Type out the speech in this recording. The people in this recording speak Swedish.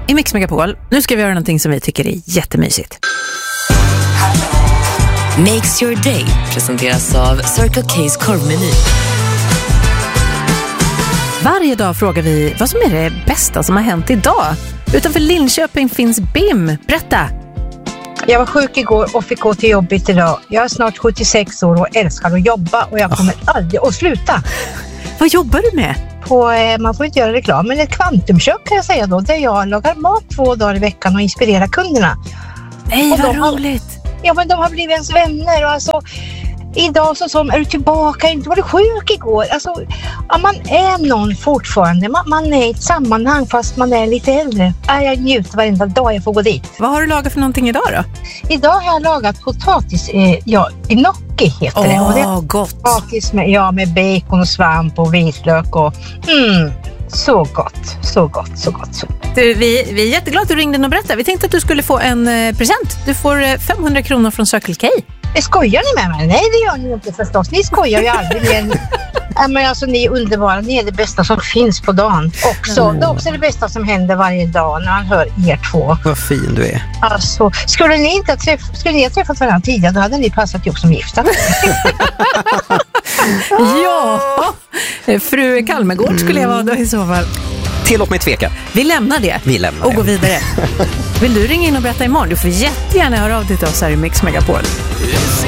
i Mix Megapol. Nu ska vi göra någonting som vi tycker är jättemysigt. Makes your day presenteras av Circle K's korvmeny. Varje dag frågar vi vad som är det bästa som har hänt idag. Utanför Linköping finns BIM. Berätta! Jag var sjuk igår och fick gå till jobbet idag. Jag är snart 76 år och älskar att jobba och jag kommer aldrig att sluta. Vad jobbar du med? Man får inte göra reklam, men ett kvantumkök kan jag säga då, där jag lagar mat 2 dagar i veckan och inspirerar kunderna. Nej, vad roligt! Ja, men de har blivit ens vänner och alltså idag så som är du tillbaka, inte var du sjuk igår. Alltså, ja, man är någon fortfarande. Man är i ett sammanhang fast man är lite äldre. Jag njuter varenda dag jag får gå dit. Vad har du lagat för någonting idag då? Idag har jag lagat potatis, gnocchi heter det. Och det är gott! Potatis med bacon och svamp och vitlök och så gott, så gott, så gott. Du, vi är jätteglada att du ringde och berättade. Vi tänkte att du skulle få en present. Du får 500 kronor från Circle K. Skojar ni med mig? Nej, det gör ni inte förstås. Ni skojar ju aldrig med. Men alltså, ni är underbara. Ni är det bästa som finns på dagen. Också. Det är också det bästa som händer varje dag när man hör er två. Vad fin du är. Alltså, skulle ni ha träffat varandra tidigare, då hade ni passat ihop som gifta. Ja, fru Kalmegård skulle jag vara då i så fall. Tillåt mig tveka. Vi lämnar det. Och går vidare. Vill du ringa in och berätta imorgon? Du får jättegärna höra av dig till oss här i Mix Megapol.